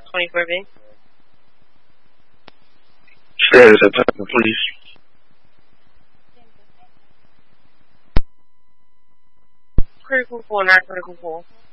24B. Status at Tucker, please. Critical call, not critical call.